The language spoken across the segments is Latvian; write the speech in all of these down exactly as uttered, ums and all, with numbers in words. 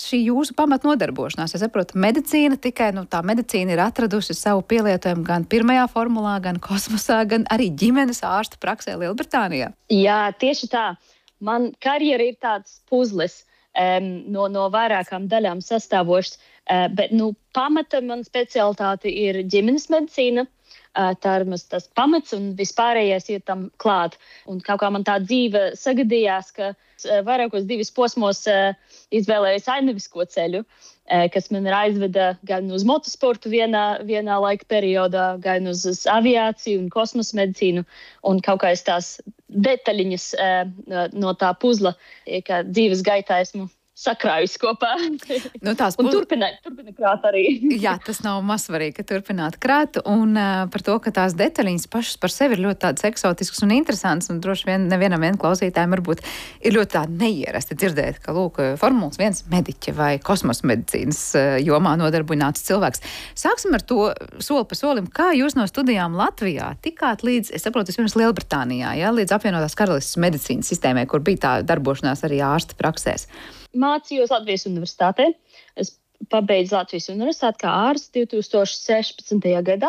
šī jūsu pamatnodarbošanās? Es saprotu, medicīna tikai, nu tā medicīna ir atradusi savu pielietojumu gan pirmajā formulā, gan kosmosā, gan arī ģimenes ārsta praksē Lielbritānijā. Jā, tieši tā. Man karjera ir tāds puzles um, no, no vairākām daļām sastāvošs, uh, bet nu, pamata man specialitāte ir ģimenes medicīna. Tā ir tas pamats un vispārējais ir tam klāt. Un kaut kā man tā dzīve sagadījās, ka vairākos divos posmos izvēlējos ainavisko ceļu, kas man ir aizveda gan uz motosportu vienā, vienā laika periodā, gan uz, uz aviāciju un kosmosa medicīnu. Un kaut kā es tās detaļiņas no tā puzla, kā dzīves gaitā esmu sakrājusi kopā. Nu, tās un turpina, turpina krāt arī. Jā, tas nav mazsvarīgi, ka turpināt krāt. Un uh, par to, ka tās detaļiņas pašas par sevi ir ļoti tādas eksotiskas un interesantas, un droši vien nevienam vien klausītājiem varbūt ir ļoti tāda neierasti dzirdēt, ka, lūk, formulas viens mediķe vai kosmosa medicīnas uh, jomā nodarbināts cilvēks. Sāksim ar to soli pa solim. Kā jūs no studijām Latvijā tikāt līdz, es saprotu, vispirms Lielbritānijā, ja, līdz apvienotās karalistes medicīnas sistēmai, kur bija tā darbošanās arī ārsta praksēs? Mācījos Latvijas universitātē. Es pabeidzu Latvijas universitāti kā ārsts divi tūkstoši sešpadsmitajā gadā.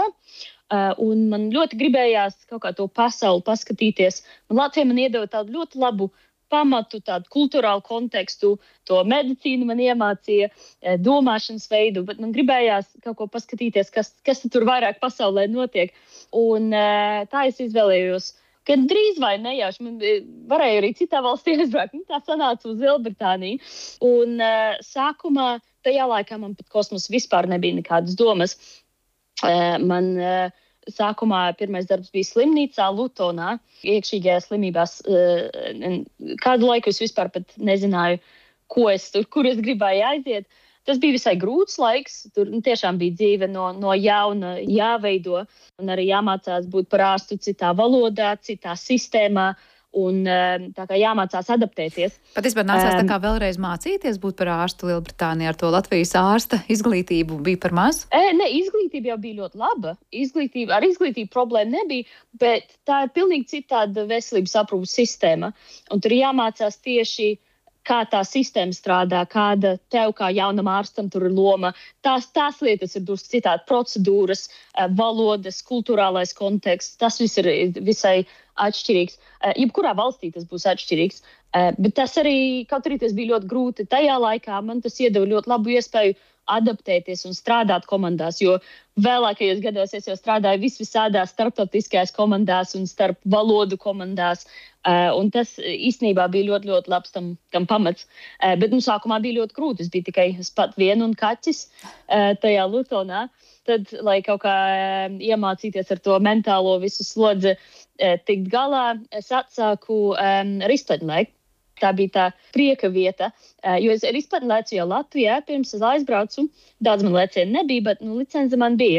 Un man ļoti gribējās kaut kā to pasauli paskatīties. Un Latvija man iedeva tādu ļoti labu pamatu, tādu kultūrālu kontekstu, to medicīnu man iemācīja, domāšanas veidu, bet man gribējās kaut ko paskatīties, kas, kas tur vairāk pasaulē notiek. Un tā es izvēlējos. Kad drīz vai nejauši, man varēja arī citā valstī aizbraukt. Nu, tā sanāca uz Lielbritāniju. Un uh, sākumā, tajā laikā man pat kosmosa vispār nebija nekādas domas. Uh, man uh, sākumā pirmais darbs bija slimnīcā Lutonā, iekšīgajās slimībās. Uh, kādu laiku es vispār pat nezināju, ko es tur, kur es gribēju aiziet. Tas bija visai grūts laiks, tur nu, tiešām bija dzīve no, no jauna jāveido un arī jāmācās būt par ārstu citā valodā, citā sistēmā un tā kā jāmācās adaptēties. Pat vispār nācās um, tā kā vēlreiz mācīties būt par ārstu Lielbritānijā ar to Latvijas ārsta izglītību bija par maz? E, ne, izglītība jau bija ļoti laba. Izglītība, ar izglītību problēma nebija, bet tā ir pilnīgi citāda veselības aprūpas sistēma. Un tur jāmācās tieši kā tā sistēma strādā, kāda tev kā jaunam ārstam tur ir loma. Tās, tās lietas ir drusku citādi procedūras, valodas, kultūrālais konteksts. Tas viss ir visai atšķirīgs. Jebkurā valstī tas būs atšķirīgs. Bet tas arī, kaut arī tas bija ļoti grūti tajā laikā, man tas iedeva ļoti labu iespēju adaptēties un strādāt komandās, jo vēlākajos gados es jau strādāju visvisādās starptautiskajās komandās un starp valodu komandās, uh, un tas īstenībā bija ļoti, ļoti labs tam, tam pamats. Uh, bet nu, sākumā bija ļoti grūti, es biju tikai es pat vienu un kaķis uh, tajā Lutonā. Tad, lai kaut kā uh, iemācīties ar to mentālo visu slodzi uh, tikt galā, es atsāku um, ristoņlēku. Tā bija tā prieka vieta, jo es ar izpēti lēcu jau Latvijā, pirms es aizbraucu. Daudz man lēcienu nebija, bet nu, licence man bija.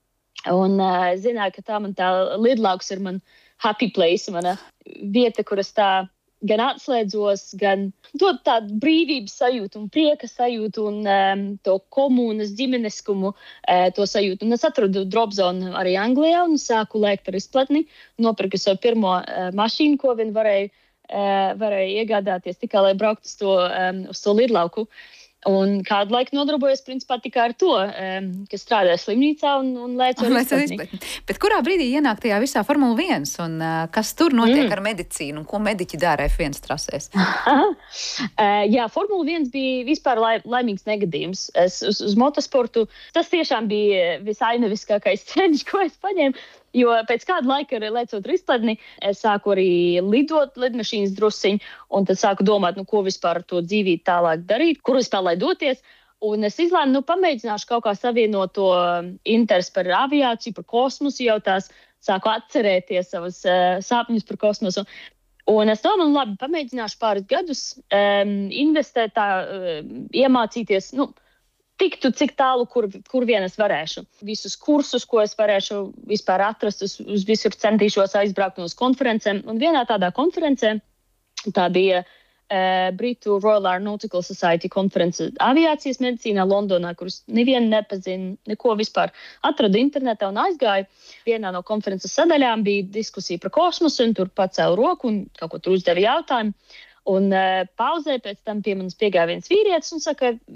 Un uh, zināju, ka tā man tā lidlauks ir man happy place, mana vieta, kur es tā gan atslēdzos, gan dod tādu brīvības sajūtu un prieka sajūtu un um, to komunas ģimeneskumu uh, to sajūtu. Un es atradu dropzonu arī Anglijā un sāku lēkt ar izplatni. Nopirku savu pirmo uh, mašīnu, ko vien varēju Uh, varēja iegādāties tikai, lai brauktu uz to, um, uz to lidlauku. Un kādu laiku nodarbojos principā tikai ar to, um, kas strādāja slimnīcā un, un lēcu ar izplatni. Bet kurā brīdī ienāk tajā visā Formula viens un uh, kas tur notiek mm. ar medicīnu un ko mediķi dara F viens trasēs? uh, jā, Formula viens bija vispār lai, laimīgs negadījums. Es uz, uz motosportu, tas tiešām bija visainaviskākais ceļš, ko es paņēmu. Jo pēc kāda laika, lecot ar izplatni, es sāku arī lidot lidmašīnas drusciņu, un tad sāku domāt, nu, ko vispār ar to dzīvību tālāk darīt, kur vispār lai doties. Un es izlēmu, nu, pamēģināšu kaut kā savienot to interesi par aviāciju, par kosmosu, jau tās sāku atcerēties savas uh, sapņus par kosmosu. Un es domāju, nu, labi, pamēģināšu pāris gadus um, investēt, tā, uh, iemācīties, nu, tiktu, cik tālu, kur, kur vien es varēšu. Visus kursus, ko es varēšu vispār atrast, uz, uz visur centīšos aizbraukt uz konferencēm. Un vienā tādā konferencē, tā bija uh, Britu Royal Aeronautical Society konference aviācijas medicīnā Londonā, kurus nevienu nepazinu, neko vispār atradu internetā un aizgāju. Vienā no konferences sadaļām bija diskusija par kosmosu, un tur pacēlu roku un kaut ko tur uzdeva jautājumu. Un uh, pauzē pēc tam pie manis piegāja viens vīrietis un saka,